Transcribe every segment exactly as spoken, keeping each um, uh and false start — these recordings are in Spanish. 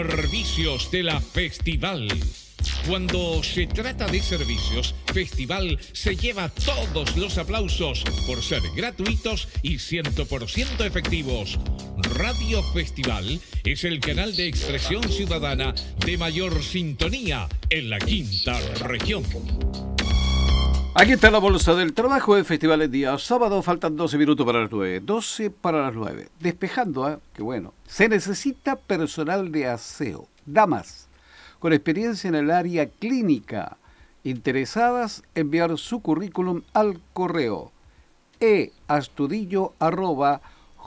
Servicios de la Festival. Cuando se trata de servicios, Festival se lleva todos los aplausos por ser gratuitos y cien por ciento efectivos. Radio Festival es el canal de expresión ciudadana de mayor sintonía en la quinta región. Aquí está la bolsa del trabajo de Festival el día sábado, faltan doce minutos para las nueve, doce para las nueve. Despejando, ¿eh? Qué bueno. Se necesita personal de aseo, damas, con experiencia en el área clínica, interesadas, enviar su currículum al correo eastudillo arroba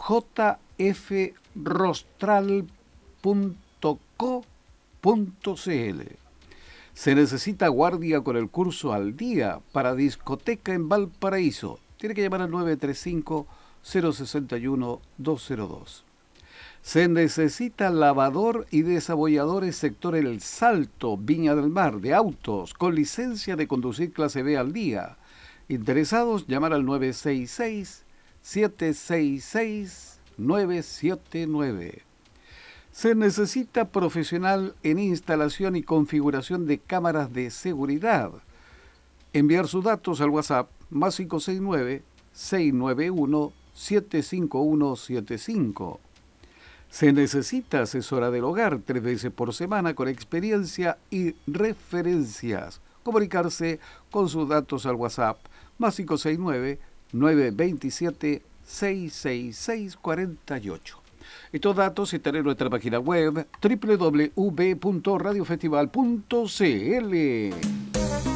jfrostral punto co punto cl. Se necesita guardia con el curso al día para discoteca en Valparaíso. Tiene que llamar al nueve tres cinco, cero seis uno, dos cero dos. Se necesita lavador y desabolladores sector El Salto, Viña del Mar, de autos, con licencia de conducir clase B al día. Interesados, llamar al nueve seis seis, siete seis seis, nueve siete nueve. Se necesita profesional en instalación y configuración de cámaras de seguridad. Enviar sus datos al WhatsApp más cinco seis nueve, seis nueve uno, siete cinco uno siete cinco. Se necesita asesora del hogar tres veces por semana con experiencia y referencias. Comunicarse con sus datos al WhatsApp más cinco seis nueve, nueve dos siete, seis seis seis cuatro ocho. Estos datos están en nuestra página web doble u doble u doble u punto radio festival punto c l.